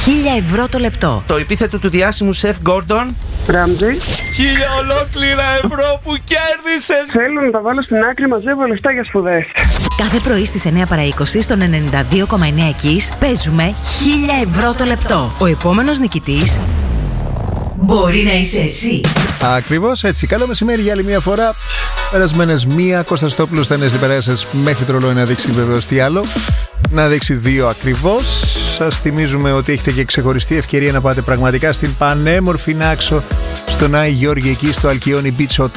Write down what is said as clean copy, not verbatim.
€1.000 το λεπτό. Το επίθετο του διάσημου σεφ Gordon Ράμζι. 1.000 ολόκληρα ευρώ που κέρδισες. Θέλω να τα βάλω στην άκρη, μαζεύω λεφτά για σπουδές. Κάθε πρωί στις 9 παρά 20 στον 92,9 Kiss παίζουμε €1.000 το λεπτό. Ο επόμενος νικητής μπορεί να είσαι εσύ. Ακριβώς έτσι. Καλό μεσημέρι για άλλη μια φορά. Περασμένες μία. Κώστας Τόπουλος θα είναι στην παρέα σας μέχρι το ρολόι να δείξει βεβαίως τι άλλο. Να δείξει 2 ακριβώς. Σας θυμίζουμε ότι έχετε και ξεχωριστή ευκαιρία να πάτε πραγματικά στην πανέμορφη Νάξο, στον Άι Γιώργη, εκεί στο Αλκιόνι Beach Hotel.